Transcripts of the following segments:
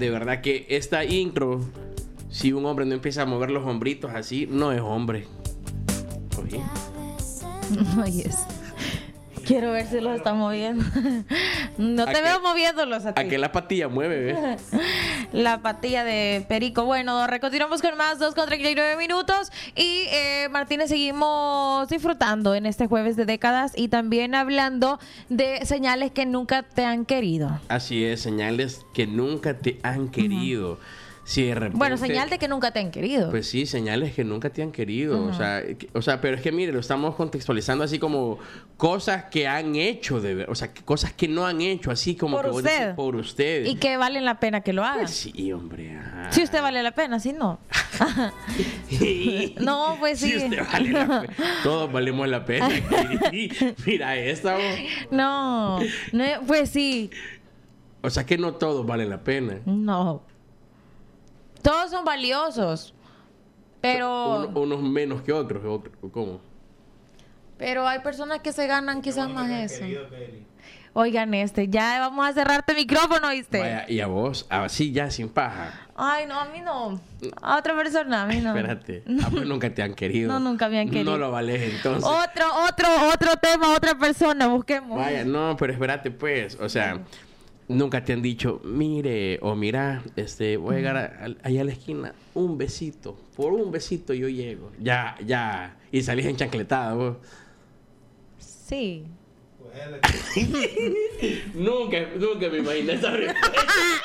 de verdad que esta intro, si un hombre no empieza a mover los hombritos así, no es hombre. Oye. Oyes. Quiero ver si los está moviendo. No te veo moviéndolos a ti. ¿A qué la patilla mueve, ves? La patilla de Perico. Bueno, continuamos con más 2:39 minutos. Y Martínez, seguimos disfrutando en este jueves de décadas y también hablando de señales que nunca te han querido. Así es, señales que nunca te han querido. Si de repente, bueno, señal de que nunca te han querido. Pues sí, señales que nunca te han querido. O sea, pero es que mire, lo estamos contextualizando así como cosas que han hecho, o sea, cosas que no han hecho, así como por que usted. Vos decís, por usted. Y que valen la pena que lo hagan. Pues sí, hombre. Ajá. Si usted vale la pena, si no. No, pues sí. Si usted vale la pena. Todos valemos la pena. Mira esta. No, pues sí. O sea que no todos valen la pena. No. Todos son valiosos, pero... Unos menos que otros, ¿cómo? Pero hay personas que se ganan quizás más eso. Oigan ya vamos a cerrarte el micrófono, ¿viste? Vaya, y a vos, así ya sin paja. Ay, no, a mí no. A otra persona, a mí no. Espérate, pues nunca te han querido. No, nunca me han querido. No lo vales entonces. Otro tema, otra persona, busquemos. Vaya, no, pero espérate pues, o sea... Nunca te han dicho, mire, o mira, voy a llegar allá a la esquina, un besito, por un besito yo llego. Ya, y salís enchancletada vos. Sí. nunca me imaginé esa respuesta.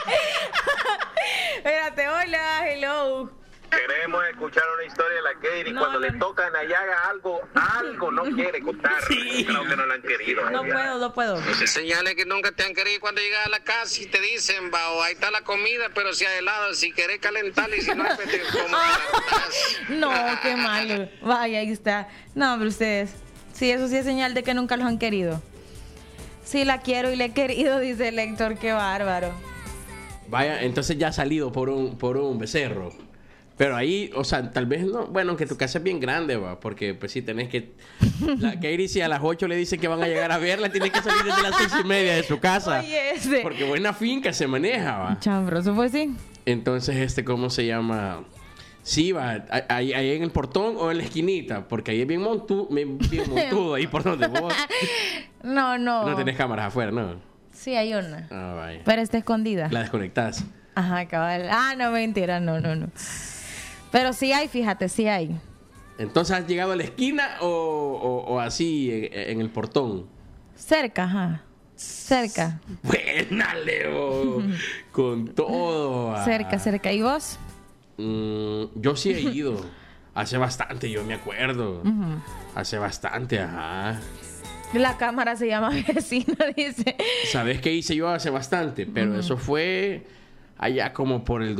Espérate, hola, hello. Queremos escuchar una historia de la Katie. Cuando le tocan allá algo no quiere contar. Sí. Creo que no la han querido. No puedo. Señales que nunca te han querido cuando llegas a la casa y te dicen, bao, ahí está la comida, pero si hay helado, si querés calentarla y si no, pues te como No, qué malo. Vaya, ahí está. No, pero ustedes, sí, eso sí es señal de que nunca los han querido. Sí, la quiero y la he querido, dice el Héctor, qué bárbaro. Vaya, entonces ya ha salido por un becerro. Pero ahí, o sea, tal vez no. Bueno, aunque tu casa es bien grande, va. Porque, pues sí, tenés que... La Katie, si a las 8 le dicen que van a llegar a verla, tienes que salir desde las 6:30 de su casa. Oye, porque buena finca se maneja, va. Chambroso, pues sí. Entonces, ¿cómo se llama? Sí, va. Ahí en el portón o en la esquinita. Porque ahí es bien montudo. Ahí por donde vos... No. No tenés cámaras afuera, ¿no? Sí, hay una. Ah, vaya. Pero está escondida. La desconectás. Ajá, cabal. Ah, no, mentira, no. Pero sí hay, fíjate, sí hay. Entonces, ¿has llegado a la esquina o así en el portón? Cerca, ajá. Cerca. Buena, Leo. Con todo. Cerca. ¿Y vos? Yo sí he ido. Hace bastante, yo me acuerdo. Hace bastante, ajá. La cámara se llama vecina, dice. ¿Sabes qué hice yo hace bastante? Pero eso fue... allá como por el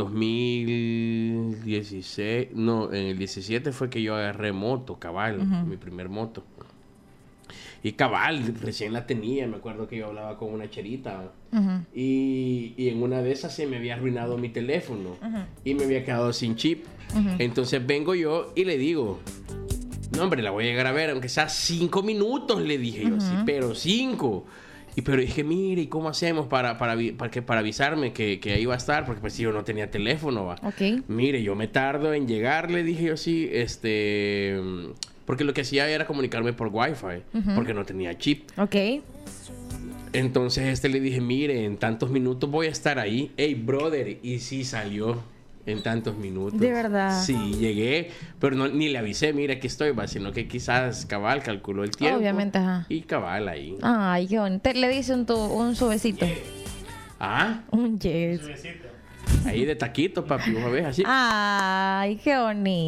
2016, no, en el 17 fue que yo agarré moto, cabal, mi primer moto. Y cabal, recién la tenía, me acuerdo que yo hablaba con una cherita. Y en una de esas se me había arruinado mi teléfono y me había quedado sin chip. Entonces vengo yo y le digo, no hombre, la voy a llegar a ver, aunque sea 5 minutos, le dije yo, sí, pero 5. Pero dije, mire, ¿y cómo hacemos para avisarme que ahí va a estar? Porque pues yo no tenía teléfono, va. Ok. Mire, yo me tardo en llegar, le dije yo sí, porque lo que hacía era comunicarme por Wi-Fi, porque no tenía chip. Ok. Entonces le dije, mire, en tantos minutos voy a estar ahí. Hey, brother, y sí salió en tantos minutos. ¿De verdad? Sí, llegué, pero ni le avisé, mira, aquí estoy, va, sino que quizás cabal calculó el tiempo. Obviamente, ajá. Y cabal ahí. Ay, qué bonito. Le dice un subecito. ¿Ah? Un yes. Ahí de taquito, papi, vos ves así. Ay, qué bonito.